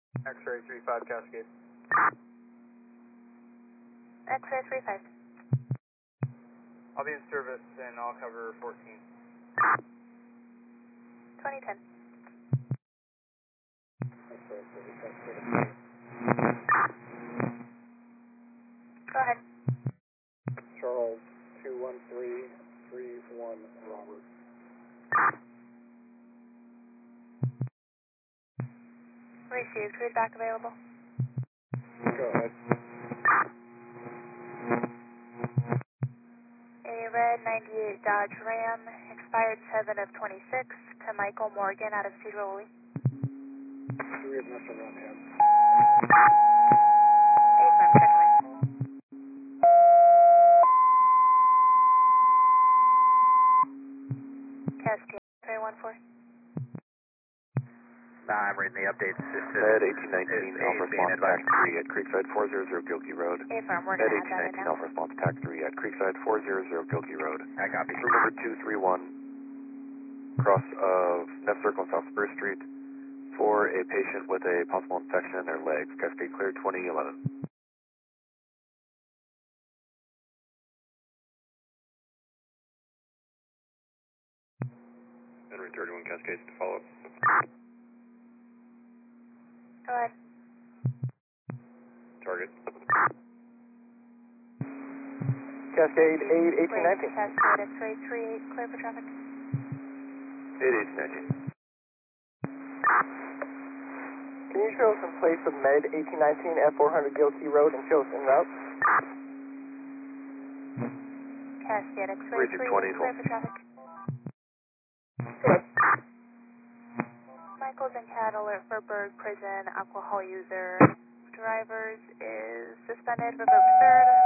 X-ray 35 Cascade. X-ray 35. I'll be in service and I'll cover 14. 2010. Go ahead. Charles 21331 Robert. Received. Who's back available? Go ahead. A red 98 Dodge Ram, expired 7 of 26, to Michael Morgan out of Cedar Woolley. We have nothing on him. Affirm, check him in. Cascade 314. I'm reading the updates. Med 1819 Alpha Response TAC 3 at Creekside 400 Gilkey Road. Affirm, we're Med going to add that in 1819 now. Alpha Response TAC 3 at Creekside 400 Gilkey Road. I copy. Room number 231, cross of Neff Circle and South Spruce Street, for a patient with a possible infection in their legs. Cascade clear 2011. Henry 31 Cascade to follow up. Go ahead. Target. Cascade 8 Wait, 1819. Cascade X-ray 38, clear for traffic. 8819. Can you show us in place of Med 1819 at 400 Gilkey Road and show us en route? Cascade X-ray 38, clear for traffic. Michael's in CAD alert for Berg Prison, alcohol user. Drivers is suspended, revoked third.